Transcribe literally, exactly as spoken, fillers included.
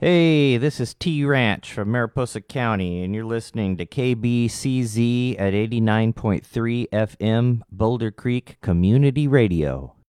Hey, this is T Ranch from Mariposa County, and you're listening to K B C Z at eighty-nine point three F M, Boulder Creek Community Radio.